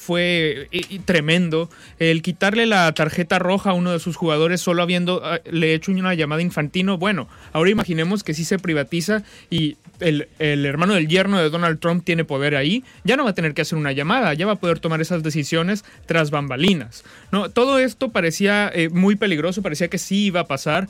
fue tremendo. El quitarle la tarjeta roja a uno de sus jugadores solo habiendo le hecho una llamada a Infantino. Bueno, ahora imaginemos que sí se privatiza y el hermano del yerno de Donald Trump tiene poder ahí. Ya no va a tener que hacer una llamada, ya va a poder tomar esas decisiones tras bambalinas, ¿no? Todo esto parecía muy peligroso, parecía que sí iba a pasar.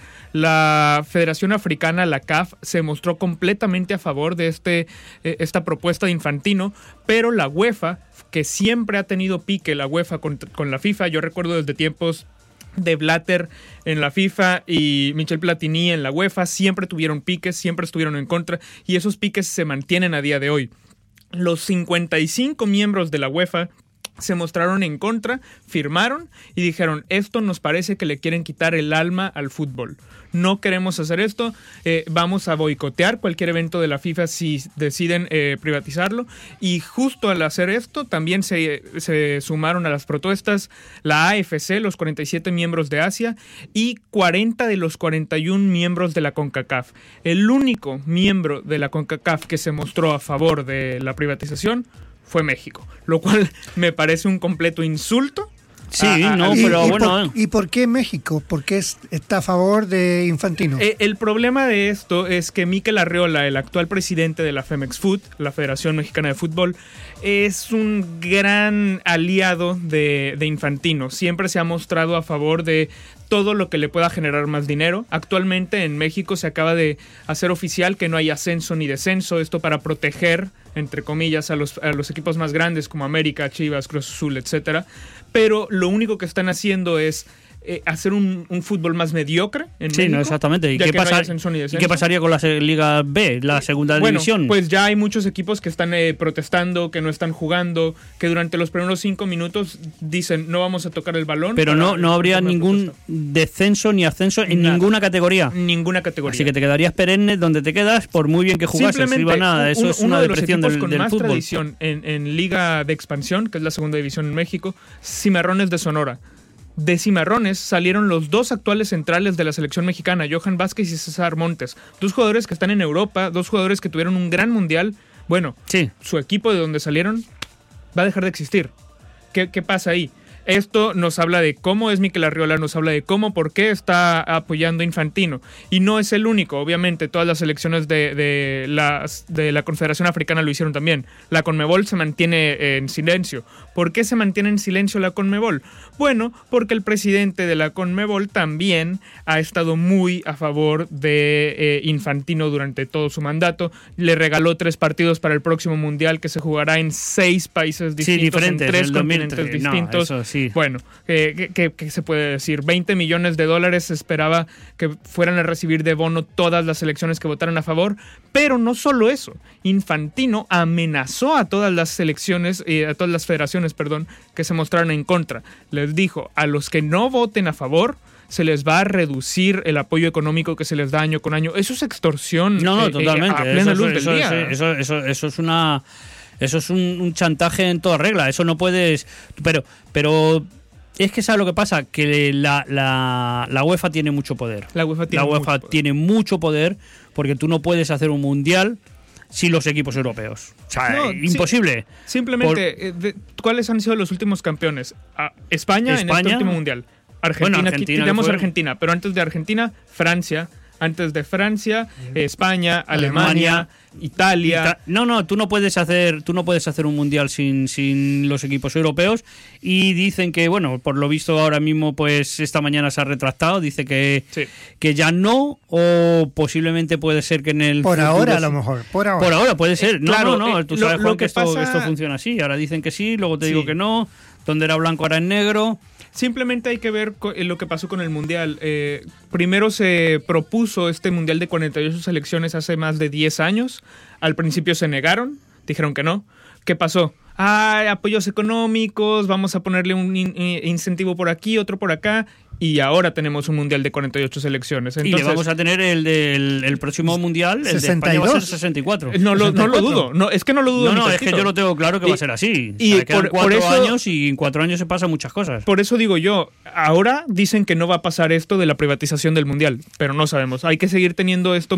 La Federación Africana, la CAF, se mostró completamente a favor de esta propuesta de Infantino, pero la UEFA, que siempre ha tenido pique la UEFA con la FIFA. Yo recuerdo desde tiempos de Blatter en la FIFA y Michel Platini en la UEFA, siempre tuvieron piques, siempre estuvieron en contra, y esos piques se mantienen a día de hoy. Los 55 miembros de la UEFA se mostraron en contra, firmaron y dijeron: esto nos parece que le quieren quitar el alma al fútbol. No queremos hacer esto, vamos a boicotear cualquier evento de la FIFA si deciden privatizarlo. Y justo al hacer esto también se sumaron a las protestas la AFC, los 47 miembros de Asia y 40 de los 41 miembros de la CONCACAF. El único miembro de la CONCACAF que se mostró a favor de la privatización fue México, lo cual me parece un completo insulto. Sí, pero bueno. ¿Y por qué México? ¿Por qué está a favor de Infantino? El problema de esto es que Mikel Arriola, el actual presidente de la Femex Food, la Federación Mexicana de Fútbol, es un gran aliado de Infantino. Siempre se ha mostrado a favor de todo lo que le pueda generar más dinero. Actualmente en México se acaba de hacer oficial que no hay ascenso ni descenso, esto para proteger, entre comillas, a los equipos más grandes como América, Chivas, Cruz Azul, etcétera. Pero lo único que están haciendo es hacer un fútbol más mediocre en México. No, exactamente. ¿Y qué pasaría con la Liga B, la segunda división? Pues ya hay muchos equipos que están protestando, que no están jugando, que durante los primeros 5 minutos dicen no vamos a tocar el balón. Pero no habría ningún descenso ni ascenso en ninguna categoría. Ninguna categoría. Así que te quedarías perenne donde te quedas por muy bien que jugases. Simplemente Eso es una depresión del fútbol. Uno de los equipos con más tradición en Liga de Expansión, que es la segunda división en México, Cimarrones de Sonora. De Cimarrones salieron los 2 actuales centrales de la selección mexicana, Johan Vázquez y César Montes. 2 jugadores que están en Europa, 2 jugadores que tuvieron un gran mundial. Bueno, su equipo de donde salieron va a dejar de existir. ¿Qué pasa ahí? Esto nos habla de cómo es Mikel Arriola, nos habla de por qué está apoyando a Infantino. Y no es el único, obviamente, todas las selecciones de la Confederación Africana lo hicieron también. La Conmebol se mantiene en silencio. ¿Por qué se mantiene en silencio la Conmebol? Bueno, porque el presidente de la Conmebol también ha estado muy a favor de Infantino durante todo su mandato. Le regaló 3 partidos para el próximo Mundial que se jugará en 6 países distintos, en 3 continentes distintos. Sí. Bueno, ¿qué se puede decir? $20 millones se esperaba que fueran a recibir de bono todas las selecciones que votaran a favor, pero no solo eso. Infantino amenazó a todas las selecciones, a todas las federaciones, que se mostraron en contra. Les dijo: a los que no voten a favor se les va a reducir el apoyo económico que se les da año con año. Eso es extorsión. Totalmente. A plena luz del día. Eso es un chantaje en toda regla. Eso no puedes... Pero es que ¿sabes lo que pasa? Que la UEFA tiene mucho poder. La UEFA tiene mucho poder porque tú no puedes hacer un mundial sin los equipos europeos. O sea, imposible. Simplemente, ¿cuáles han sido los últimos campeones? España en este último mundial. Argentina, quitamos Argentina, pero antes de Argentina, Francia. Antes de Francia, España, Alemania, Italia. Tú no puedes hacer un mundial sin los equipos europeos. Y dicen que, bueno, por lo visto ahora mismo, pues esta mañana se ha retractado. Dice que ya no, o posiblemente puede ser que en el por futuro, ahora a lo mejor. Por ahora puede ser. Tú sabes, Juan, que esto funciona así. Ahora dicen que sí, luego te digo que no. Donde era blanco, ahora en negro. Simplemente hay que ver lo que pasó con el Mundial. Primero se propuso este Mundial de 48 selecciones hace más de 10 años. Al principio se negaron, dijeron que no. ¿Qué pasó? Apoyos económicos, vamos a ponerle un incentivo por aquí, otro por acá. y ahora tenemos un mundial de 48 selecciones. Entonces, y le vamos a tener el próximo mundial, el 62. De España va a ser 64. No lo dudo, no, es que no lo dudo. No, es que yo lo tengo claro que va a ser así. Y o sea, quedan 4 años y en 4 años se pasan muchas cosas. Por eso digo yo, ahora dicen que no va a pasar esto de la privatización del mundial, pero no sabemos. Hay que seguir teniendo esto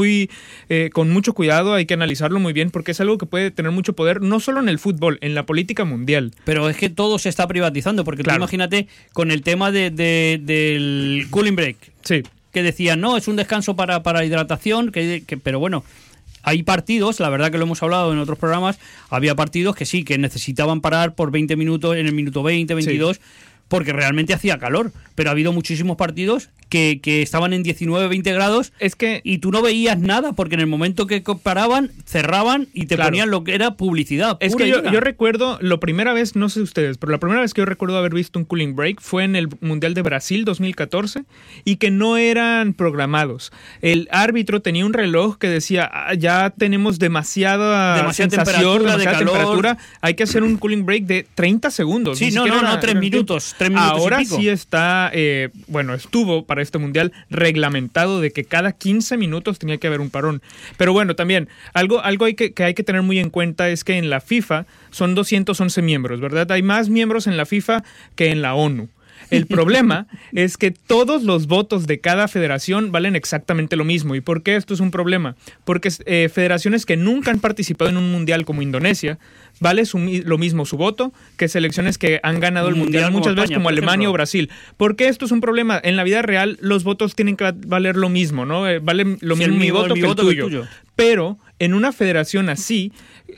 con mucho cuidado, hay que analizarlo muy bien, porque es algo que puede tener mucho poder, no solo en el fútbol, en la política mundial. Pero es que todo se está privatizando, porque tú imagínate con el tema del cooling break, sí, que decían, no, es un descanso para hidratación, pero bueno, hay partidos, la verdad que lo hemos hablado en otros programas, había partidos que sí, que necesitaban parar por 20 minutos, en el minuto 20, 22, sí, porque realmente hacía calor, pero ha habido muchísimos partidos que estaban en 19, 20 grados y tú no veías nada, porque en el momento que paraban, cerraban y te ponían lo que era publicidad. Es que yo recuerdo, la primera vez, no sé ustedes, pero la primera vez que yo recuerdo haber visto un cooling break fue en el Mundial de Brasil 2014 y que no eran programados. El árbitro tenía un reloj que decía, ya tenemos demasiada sensación, demasiada temperatura, hay que hacer un cooling break de 30 segundos. Sí, no, 3 minutos. Ahora sí está, estuvo para este mundial reglamentado de que cada 15 minutos tenía que haber un parón. Pero bueno, también, algo hay que hay que tener muy en cuenta es que en la FIFA son 211 miembros, ¿verdad? Hay más miembros en la FIFA que en la ONU. El problema es que todos los votos de cada federación valen exactamente lo mismo. ¿Y por qué esto es un problema? Porque federaciones que nunca han participado en un mundial como Indonesia, vale lo mismo su voto que selecciones que han ganado el mundial muchas veces como Alemania o Brasil. ¿Por qué esto es un problema? En la vida real los votos tienen que valer lo mismo, ¿no? Vale lo mismo mi voto que el tuyo. Pero en una federación así,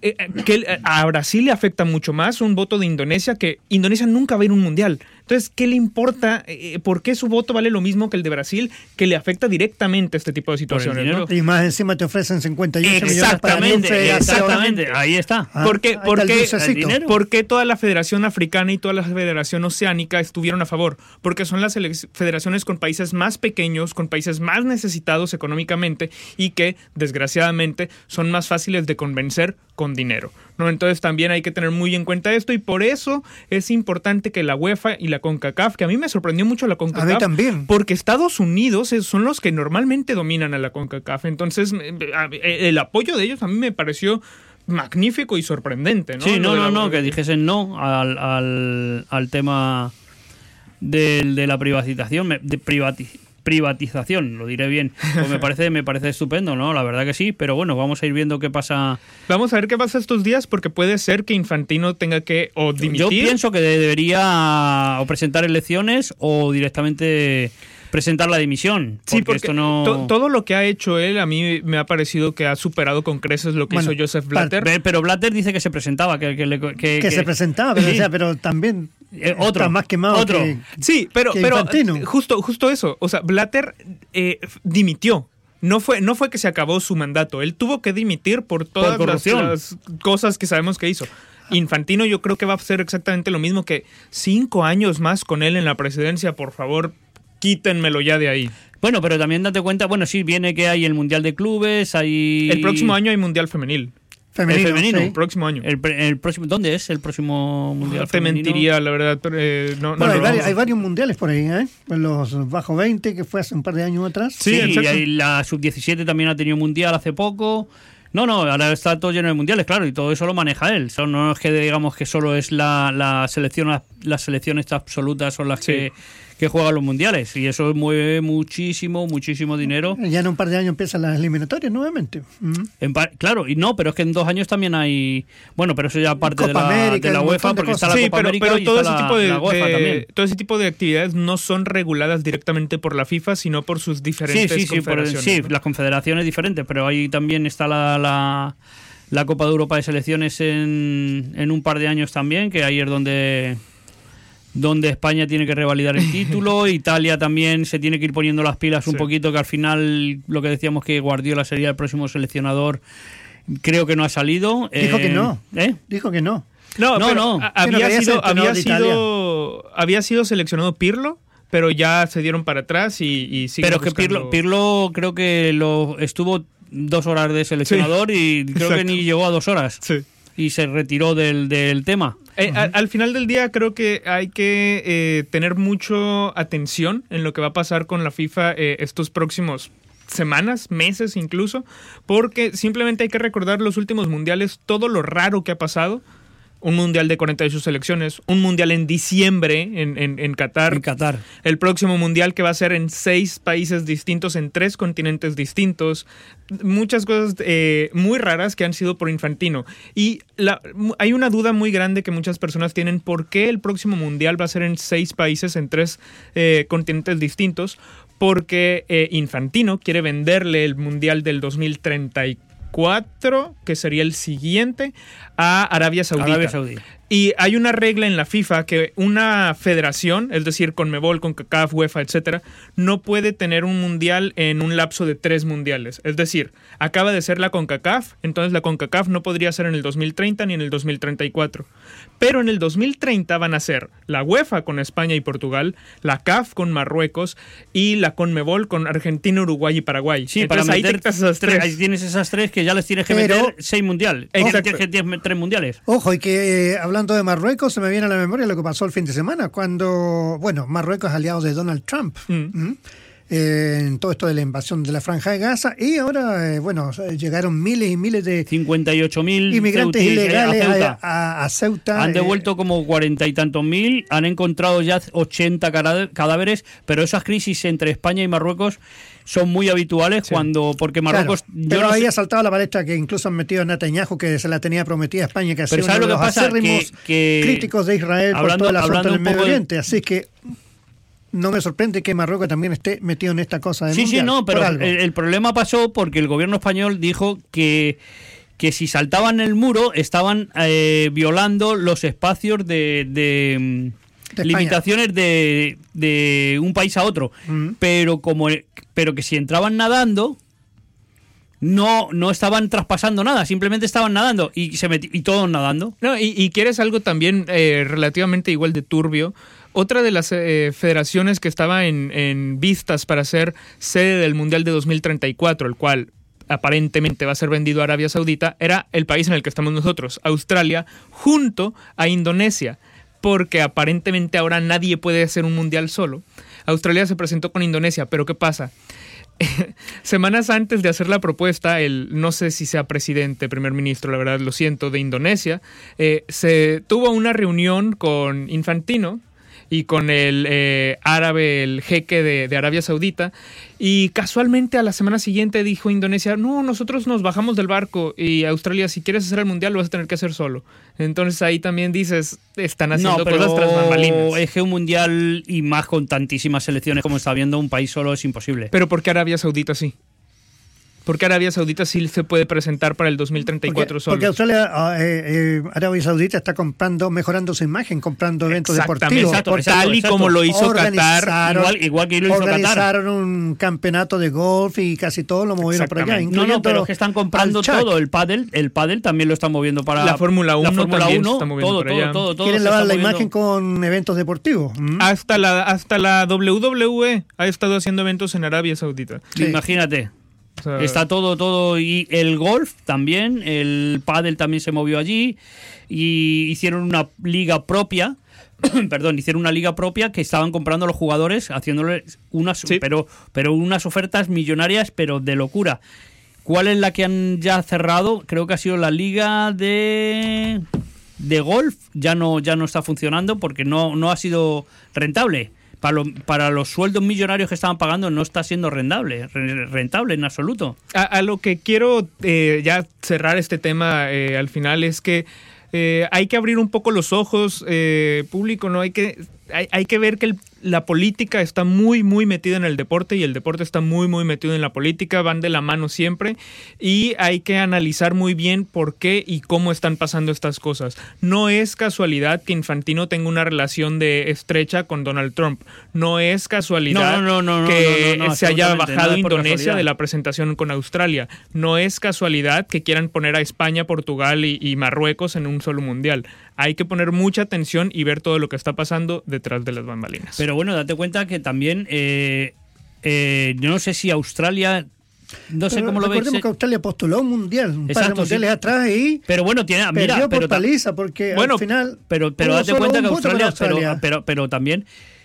a Brasil le afecta mucho más un voto de Indonesia, que Indonesia nunca va a ir a un mundial. Entonces, ¿qué le importa? ¿Por qué su voto vale lo mismo que el de Brasil, que le afecta directamente a este tipo de situaciones? ¿No? Y más encima te ofrecen 58 millones para la federación. Exactamente, ahí está. ¿Por qué toda la Federación Africana y toda la Federación Oceánica estuvieron a favor? Porque son las federaciones con países más pequeños, con países más necesitados económicamente y que, desgraciadamente, son más fáciles de convencer con dinero, ¿no? Entonces también hay que tener muy en cuenta esto y por eso es importante que la UEFA y la CONCACAF, que a mí me sorprendió mucho la CONCACAF, a mí también, porque Estados Unidos son los que normalmente dominan a la CONCACAF, entonces el apoyo de ellos a mí me pareció magnífico y sorprendente, ¿no? Sí, que dijesen no al tema de la privatización, lo diré bien. Pues me parece estupendo, ¿no? La verdad que sí, pero bueno, vamos a ir viendo qué pasa. Vamos a ver qué pasa estos días, porque puede ser que Infantino tenga que o dimitir. Yo pienso que debería o presentar elecciones o directamente presentar la dimisión. Sí, porque esto no... todo lo que ha hecho él a mí me ha parecido que ha superado con creces lo que hizo Joseph Blatter. Pero Blatter dice que se presentaba, que se presentaba, pero, sí. Pero también otro, está más quemado que sí, pero justo eso. O sea, Blatter dimitió. No fue que se acabó su mandato. Él tuvo que dimitir por todas las cosas que sabemos que hizo. Infantino yo creo que va a hacer exactamente lo mismo, que 5 años más con él en la presidencia, por favor, quítenmelo ya de ahí. Bueno, pero también date cuenta, sí, viene que hay el Mundial de Clubes, el próximo año hay Mundial Femenil. Femenino. Sí. El próximo año. El próximo, ¿dónde es el próximo mundial femenino? Te mentiría, la verdad. Pero, hay varios mundiales por ahí, ¿eh? Los bajo 20, que fue hace un par de años atrás. Sí, y la sub-17 también ha tenido mundial hace poco. No, ahora está todo lleno de mundiales, claro, y todo eso lo maneja él. No es que digamos que solo es las selecciones absolutas son las que juegan los mundiales, y eso mueve muchísimo dinero. Ya en un par de años empiezan las eliminatorias nuevamente. Claro, pero es que en 2 años también hay... Bueno, pero eso ya parte Copa de la UEFA, porque está la Copa América pero y todo está la UEFA también. Todo ese tipo de actividades no son reguladas directamente por la FIFA, sino por sus diferentes confederaciones. Sí, las confederaciones diferentes, pero ahí también está la Copa de Europa de Selecciones en un par de años también, que ahí es donde España tiene que revalidar el título. Italia también se tiene que ir poniendo las pilas un poquito, que al final lo que decíamos que Guardiola sería el próximo seleccionador, creo que no ha salido. Dijo que no. Dijo que no. No. Había sido seleccionado Pirlo, pero ya se dieron para atrás y siguen Pero que Pirlo creo que estuvo 2 horas de seleccionador y creo que ni llegó a 2 horas. Sí. Y se retiró del tema. Al final del día creo que hay que tener mucho atención en lo que va a pasar con la FIFA estos próximos semanas, meses incluso, porque simplemente hay que recordar los últimos mundiales, todo lo raro que ha pasado. Un mundial de 48 selecciones, un mundial en diciembre en Qatar. En Qatar. El próximo mundial que va a ser en 6 países distintos, en 3 continentes distintos. Muchas cosas muy raras que han sido por Infantino. Y hay una duda muy grande que muchas personas tienen. ¿Por qué el próximo mundial va a ser en 6 países, en 3 continentes distintos? Porque Infantino quiere venderle el mundial del 2034, que sería el siguiente, a Arabia Saudita. Y hay una regla en la FIFA que una federación, es decir, CONMEBOL, CONCACAF, UEFA, etcétera, no puede tener un mundial en un lapso de 3 mundiales. Es decir, acaba de ser la CONCACAF, entonces la CONCACAF no podría ser en el 2030 ni en el 2034. Pero en el 2030 van a ser la UEFA con España y Portugal, la CAF con Marruecos y la CONMEBOL con Argentina, Uruguay y Paraguay. Sí, entonces, para ahí meter esas 3. Ahí tienes esas 3 que ya les tienes que meter 6 mundiales. Tienes que 3 mundiales. Ojo, y que hablando de Marruecos, se me viene a la memoria lo que pasó el fin de semana, cuando, Marruecos es aliado de Donald Trump. En todo esto de la invasión de la Franja de Gaza, y ahora, llegaron miles y miles de 58.000 inmigrantes ilegales a Ceuta. Han devuelto como 40 y tantos mil, han encontrado ya 80 cadáveres, pero esas crisis entre España y Marruecos son muy habituales porque Marruecos... Claro, pero ahí ha saltado la palestra que incluso han metido a Netanyahu, que se la tenía prometida a España, que ha sido uno de los acérrimos críticos de Israel por todo el asunto del Medio Oriente. Así que no me sorprende que Marruecos también esté metido en esta cosa del mundial. Sí, no, pero el problema pasó porque el gobierno español dijo que si saltaban el muro estaban violando los espacios de limitaciones de un país a otro, pero que si entraban nadando no estaban traspasando nada, simplemente estaban nadando y todos nadando. No, y quieres algo también relativamente igual de turbio. Otra de las federaciones que estaba en vistas para ser sede del Mundial de 2034, el cual aparentemente va a ser vendido a Arabia Saudita, era el país en el que estamos nosotros, Australia, junto a Indonesia, porque aparentemente ahora nadie puede hacer un mundial solo. Australia se presentó con Indonesia, pero ¿qué pasa? Semanas antes de hacer la propuesta, no sé si sea presidente, primer ministro, la verdad lo siento, de Indonesia, se tuvo una reunión con Infantino y con el árabe, el jeque de Arabia Saudita, y casualmente a la semana siguiente dijo Indonesia, no, nosotros nos bajamos del barco, y Australia, si quieres hacer el mundial lo vas a tener que hacer solo. Entonces ahí también dices, están haciendo cosas tras bambalinas. Es que un mundial, y más con tantísimas selecciones como está viendo, un país solo es imposible. Pero ¿por qué Arabia Saudita sí? Porque Arabia Saudita sí se puede presentar para el 2034 solo. Porque Australia, Arabia Saudita está mejorando su imagen, comprando eventos deportivos. Exacto, tal y como lo hizo Qatar. Igual que lo hizo Qatar. Organizaron un campeonato de golf y casi todo lo movieron para allá. No, pero es que están comprando todo. El pádel también lo están moviendo para... La Fórmula 1 también se está moviendo para allá. Todo quieren lavar la imagen con eventos deportivos. Hasta la WWE ha estado haciendo eventos en Arabia Saudita. Sí. Imagínate. O sea, está todo, y el golf también, el pádel también se movió allí, y hicieron una liga propia, que estaban comprando a los jugadores, haciéndoles pero unas ofertas millonarias, pero de locura. ¿Cuál es la que han ya cerrado? Creo que ha sido la liga de golf, ya no está funcionando porque no ha sido rentable. Para los sueldos millonarios que estaban pagando no está siendo rentable en absoluto. A lo que quiero ya cerrar este tema al final es que hay que abrir un poco los ojos, público, ¿no? Hay que ver que la política está muy, muy metida en el deporte y el deporte está muy, muy metido en la política, van de la mano siempre, y hay que analizar muy bien por qué y cómo están pasando estas cosas. No es casualidad que Infantino tenga una relación estrecha con Donald Trump. No es casualidad que se haya bajado Indonesia de la presentación con Australia. No es casualidad que quieran poner a España, Portugal y Marruecos en un solo mundial. Hay que poner mucha atención y ver todo lo que está pasando detrás de las bambalinas. Pero bueno, date cuenta que también yo no sé si Australia No sé cómo lo veis. Recordemos que Australia postuló un mundial, un par de mundiales atrás y pero bueno, perdió por paliza porque al final. Pero date cuenta que Australia. Pero también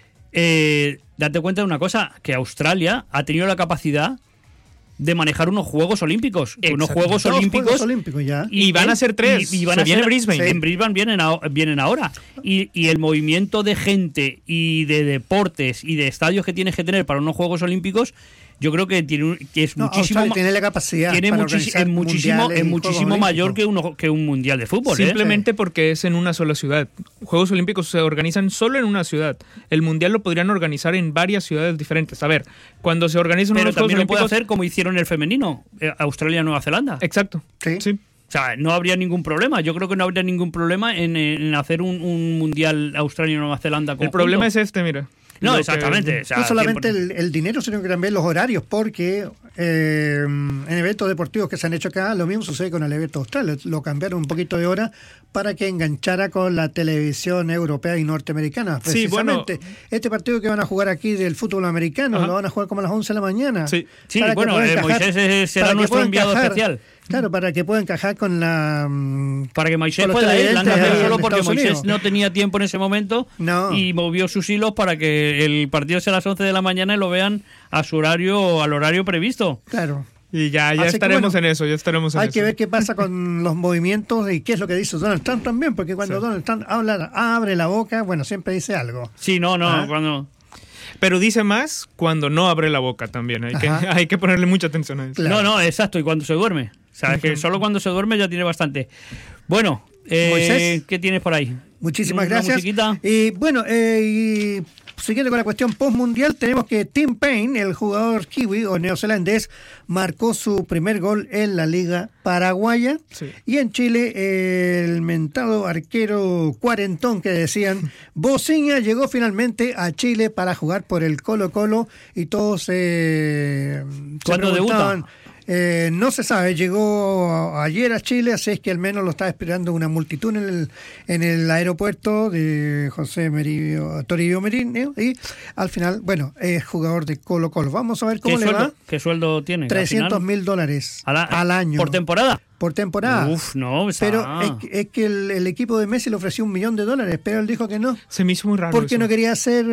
date cuenta de una cosa, que Australia ha tenido la capacidad de manejar unos Juegos Olímpicos. Exacto. Unos Juegos Olímpicos ya. Y van a ser 3. Y van a ser Brisbane. Sí. En Brisbane vienen ahora. Y el movimiento de gente y de deportes y de estadios que tienes que tener para unos Juegos Olímpicos, yo creo que es muchísimo. Tiene la capacidad. Es muchísimo mayor que un mundial de fútbol. Simplemente porque es en una sola ciudad. Juegos Olímpicos se organizan solo en una ciudad. El mundial lo podrían organizar en varias ciudades diferentes. A ver, cuando se organizan unos Juegos Olímpicos, lo puede hacer como hicieron el femenino, Australia-Nueva Zelanda. Exacto. Sí. O sea, no habría ningún problema. Yo creo que no habría ningún problema en hacer un mundial Australia-Nueva Zelanda conjunto. El problema es mira. No, exactamente. No solamente el dinero, sino que también los horarios, porque en eventos deportivos que se han hecho acá, lo mismo sucede con el evento austral. Lo cambiaron un poquito de hora para que enganchara con la televisión europea y norteamericana. Precisamente, este partido que van a jugar aquí del fútbol americano, lo van a jugar como a las 11 de la mañana. Sí, bueno, Moisés será nuestro enviado especial. Claro, para que pueda encajar con la... Para que Moisés pueda ir, solo porque Moisés no tenía tiempo en ese momento y movió sus hilos para que el partido sea a las 11 de la mañana y lo vean a su horario, al horario previsto. Claro. Y ya estaremos en eso, Hay que ver qué pasa con los movimientos y qué es lo que dice Donald Trump también, porque cuando Donald Trump abre la boca, bueno, siempre dice algo. Sí, cuando... Pero dice más cuando no abre la boca también. Hay que ponerle mucha atención a eso. Claro. No, exacto, y cuando se duerme. O sea, que solo cuando se duerme ya tiene bastante. Bueno, Moisés, ¿qué tienes por ahí? Muchísimas gracias. Y bueno, siguiendo con la cuestión postmundial, tenemos que Tim Payne, el jugador kiwi o neozelandés, marcó su primer gol en la Liga Paraguaya. Sí. Y en Chile, el mentado arquero cuarentón que decían, Bociña llegó finalmente a Chile para jugar por el Colo-Colo y todos ¿cuándo debuta? No se sabe, llegó ayer a Chile, así es que al menos lo está esperando una multitud en el aeropuerto de José Toribio Merino y al final, bueno, es jugador de Colo-Colo. Vamos a ver cómo le va. ¿Qué sueldo tiene? $300,000 al año. ¿Por temporada? Por temporada. No. Pero es que el equipo de Messi le ofreció $1 millón, pero él dijo que no. Se me hizo muy raro porque eso. No quería hacer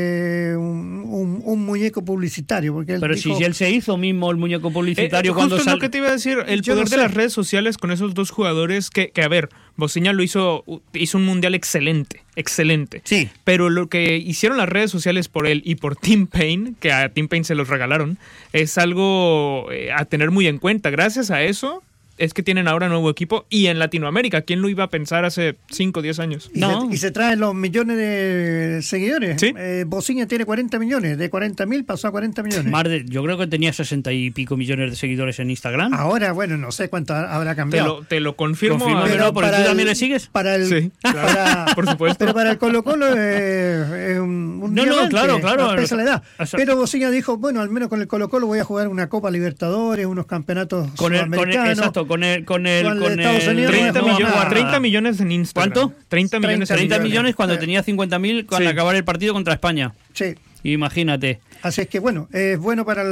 un muñeco publicitario. Porque pero dijo, si él se hizo mismo el muñeco publicitario cuando justo es lo que te iba a decir, el poder de las redes sociales con esos dos jugadores que a ver, Bociña hizo un mundial excelente. Sí. Pero lo que hicieron las redes sociales por él y por Tim Payne, que a Tim Payne se los regalaron, es algo a tener muy en cuenta. Gracias a eso es que tienen ahora nuevo equipo y en Latinoamérica. ¿Quién lo iba a pensar hace 5 o 10 años? Y se traen los millones de seguidores. ¿Sí? Bociña tiene 40 millones. De 40.000 pasó a 40 millones. Yo creo que tenía 60 y pico millones de seguidores en Instagram. Ahora, bueno, no sé cuánto habrá cambiado. Te lo confirmo. Pero ¿tú también le sigues? Sí, claro, por supuesto. Pero para el Colo-Colo es un diamante, claro. Pesa la edad. Pero Bociña dijo, bueno, al menos con el Colo-Colo voy a jugar una Copa Libertadores, unos campeonatos sudamericanos. Con el Estados Unidos 30 millones en Instagram. ¿Cuánto? 30 millones. 30 millones cuando tenía 50.000 al acabar el partido contra España. Sí. Imagínate. Así es que bueno, es bueno para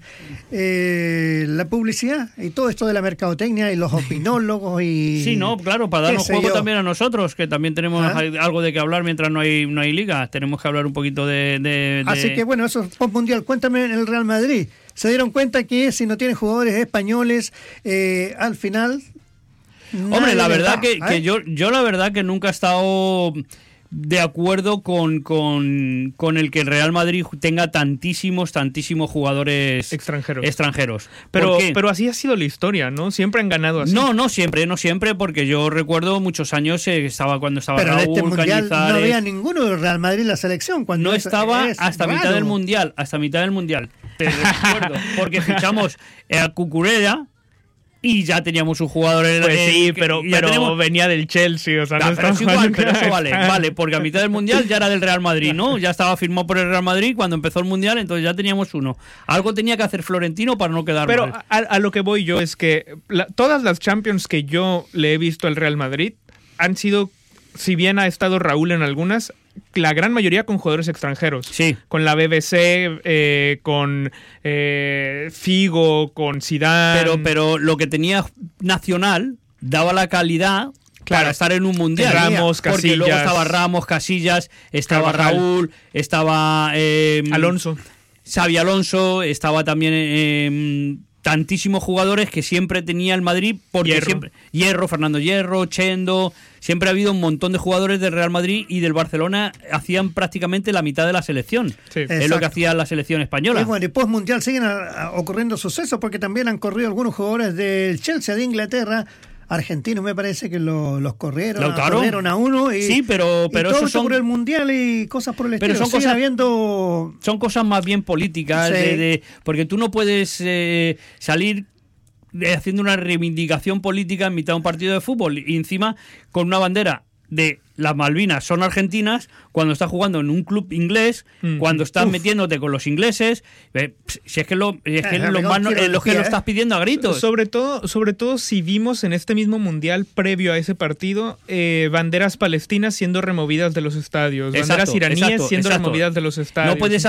la publicidad y todo esto de la mercadotecnia y los opinólogos y... Sí, claro, para darnos juego también a nosotros, que también tenemos algo de que hablar mientras no hay liga. Tenemos que hablar un poquito de... Así que bueno, eso es postmundial. Cuéntame en el Real Madrid. ¿Se dieron cuenta que si no tienen jugadores españoles, al final... Hombre, la verdad que yo la verdad que nunca he estado de acuerdo con el que el Real Madrid tenga tantísimos jugadores extranjeros. Pero así ha sido la historia, ¿no? Siempre han ganado así. No siempre, porque yo recuerdo muchos años cuando estaba pero Raúl, en este mundial Cañizares, no había ninguno del Real Madrid en la selección. Cuando no estaba hasta mitad del mundial. Te recuerdo, porque fichamos a Cucurella y ya teníamos un jugador en pues sí, pero venía del Chelsea, o sea, pero eso vale, porque a mitad del mundial ya era del Real Madrid, ¿no? Ya estaba firmado por el Real Madrid cuando empezó el mundial, entonces ya teníamos uno. Algo tenía que hacer Florentino para no quedar pero mal. A lo que voy yo es que todas las Champions que yo le he visto al Real Madrid han sido si bien ha estado Raúl en algunas, la gran mayoría con jugadores extranjeros. Sí. Con la BBC, con Figo, con Zidane. Pero lo que tenía Nacional daba la calidad para estar en un mundial. Ramos, Casillas. Porque luego estaba Ramos, Casillas, estaba Carvajal. Raúl, estaba Alonso. Xavi Alonso, estaba también tantísimos jugadores que siempre tenía el Madrid, porque Hierro, Fernando Hierro, Chendo, siempre ha habido un montón de jugadores del Real Madrid y del Barcelona, hacían prácticamente la mitad de la selección. Sí. Es lo que hacía la selección española. Y bueno, y post-mundial siguen ocurriendo sucesos, porque también han corrido algunos jugadores del Chelsea de Inglaterra, argentinos, me parece que los corrieron a uno y, sí, pero eso son por el mundial y cosas por el estilo. Pero son cosas más bien políticas, sí. Porque tú no puedes salir haciendo una reivindicación política en mitad de un partido de fútbol y encima con una bandera de las Malvinas son argentinas cuando estás jugando en un club inglés, cuando estás metiéndote con los ingleses, si es que lo estás pidiendo a gritos. Sobre todo si vimos en este mismo mundial previo a ese partido banderas palestinas siendo removidas de los estadios, banderas iraníes siendo removidas de los estadios. No puedes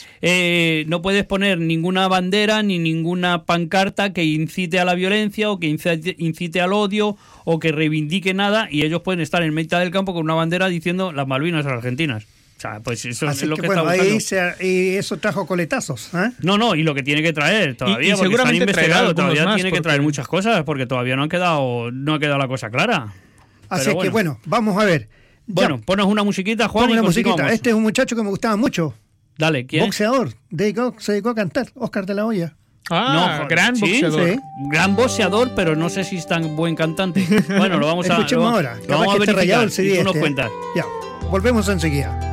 no puedes poner ninguna bandera ni ninguna pancarta que incite a la violencia o que incite al odio o que reivindique nada, y ellos pueden estar en mitad del campo con una bandera diciendo las Malvinas argentinas. O sea, pues eso así es lo que bueno, está buscando. Y eso trajo coletazos, ¿eh? No, y lo que tiene que traer todavía, y seguramente todavía tiene que traer muchas cosas, porque todavía no ha quedado la cosa clara. Así que bueno, vamos a ver. Bueno, ponos una musiquita, Juan, y continuamos. Este es un muchacho que me gustaba mucho. Dale, ¿quién? Boxeador, se dedicó a cantar, Oscar de la Hoya. Gran boxeador. Sí. Gran boxeador, pero no sé si es tan buen cantante. Bueno, lo vamos a escuchemos ahora. Lo vamos a verificar y tú nos cuentas. Ya, volvemos enseguida.